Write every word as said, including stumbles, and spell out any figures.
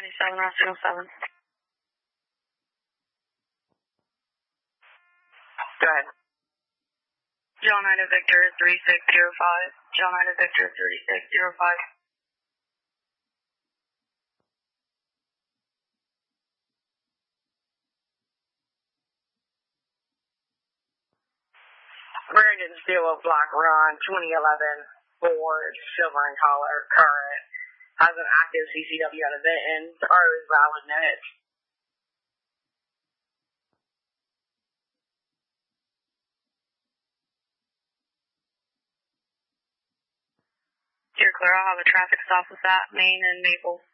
ninety-seven, Route two oh seven. Go ahead. John nine to Victor three six zero five. John nine to Victor three six zero five. Brandon Steele of Black Run, twenty eleven Ford, silver in color, current, has an active C C W at event and R O is valid minutes. You're clear. I'll have a traffic stop with that, Main and Maple.